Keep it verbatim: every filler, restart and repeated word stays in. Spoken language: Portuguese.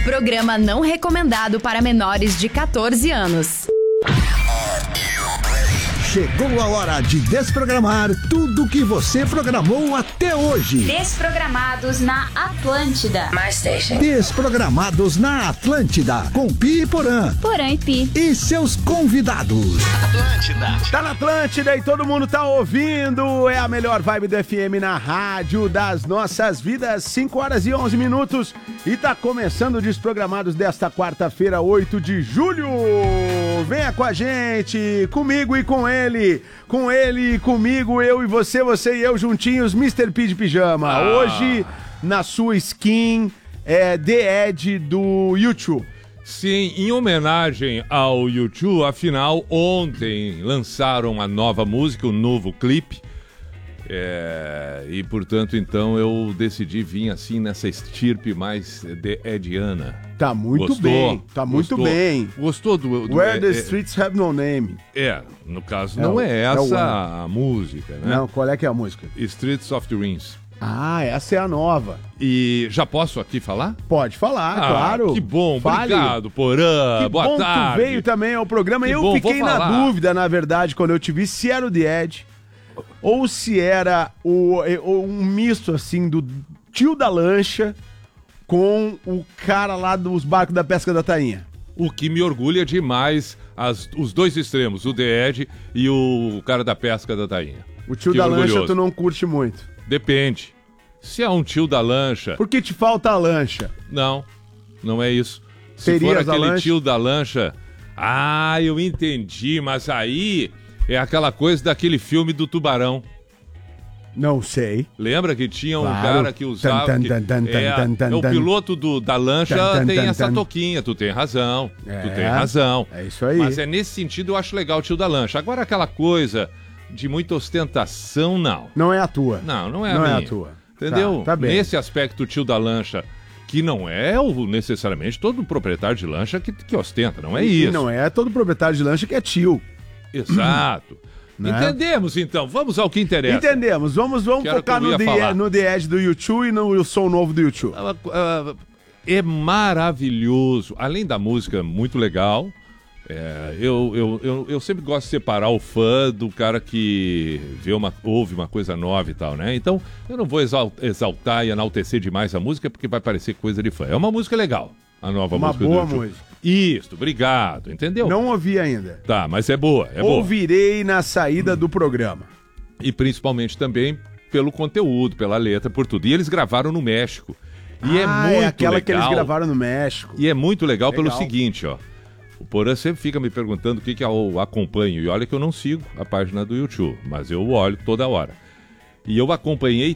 Programa não recomendado para menores de catorze anos. Chegou a hora de desprogramar tudo que você programou até hoje. Desprogramados na Atlântida. My station. Desprogramados na Atlântida, com Pi e Porã. Porã e Pi. E seus convidados. Atlântida. Tá na Atlântida e todo mundo tá ouvindo. É a melhor vibe do F M na rádio das nossas vidas. cinco horas e onze minutos. E tá começando o Desprogramados desta quarta-feira, oito de julho. Venha com a gente, comigo e com ele. Ele, com ele e comigo, eu e você, você e eu juntinhos, mister P de Pijama. Ah. Hoje, na sua skin, é The Edge do YouTube. Sim, em homenagem ao YouTube, afinal, ontem lançaram uma nova música, um novo clipe. É, e, portanto, então, eu decidi vir assim nessa estirpe mais The Ediana. Tá muito Gostou? bem, tá muito Gostou? bem. Gostou do... do Where é, the é, Streets Have No Name. É, no caso É não o- é é o essa ano. a música, né? Não, qual é que é a música? Streets of Dreams. Ah, essa é a nova. E já posso aqui falar? Pode falar, Ah, claro. que bom, Fale. obrigado, Porã, Que boa bom tarde. que tu veio também ao programa. Que Eu bom, fiquei vou na falar. dúvida, na verdade, quando eu te vi, se era o The Edge ou se era o, o- um misto, assim, do tio da lancha com o cara lá dos barcos da pesca da tainha. O que me orgulha demais, as- os dois extremos, o The Edge e o cara da pesca da tainha. O tio Que da orgulhoso. lancha tu não curte muito. Depende. Se é um tio da lancha... Por que te falta a lancha? Não, não é isso. Se Terias for a aquele lancha? tio da lancha... Ah, eu entendi, mas aí é aquela coisa daquele filme do tubarão. Não sei. Lembra que tinha um Claro. cara que usava... Tan, que- tan, tan, tan, é, tan, tan, é o tan. piloto do, da lancha Tan, tan, tem tan, essa tan. toquinha, tu tem razão, É, tu tem razão. é isso aí. Mas é nesse sentido eu acho legal o tio da lancha. Agora aquela coisa de muita ostentação, não. Não é a tua. Não, não é a Não é minha. a tua. Entendeu? Tá, tá bem. Nesse aspecto, o tio da lancha, que não é o, necessariamente todo proprietário de lancha que, que ostenta, não é E isso. não é todo proprietário de lancha que é tio. Exato. Né? Entendemos, então. Vamos ao que interessa. Entendemos. Vamos, vamos Que era focar o que eu no ia The, falar. no The Edge do YouTube e no som novo do YouTube. Ah, ah, É maravilhoso. Além da música muito legal, é, eu, eu, eu, eu sempre gosto de separar o fã do cara que vê uma, ouve uma coisa nova e tal, né? Então, eu não vou exal- exaltar e enaltecer demais a música, porque vai parecer coisa de fã. É uma música legal, a nova Uma música boa do YouTube. música. Isso, obrigado, entendeu? Não ouvi ainda. Tá, mas é boa, é boa. Ouvirei na saída do programa. E principalmente também pelo conteúdo, pela letra, por tudo. E eles gravaram no México. E é Ah, muito é aquela legal. que eles gravaram no México. E é muito legal, Legal. pelo seguinte, ó. O Porã sempre fica me perguntando o que, que eu acompanho. E olha que eu não sigo a página do YouTube, mas eu olho toda hora. E eu acompanhei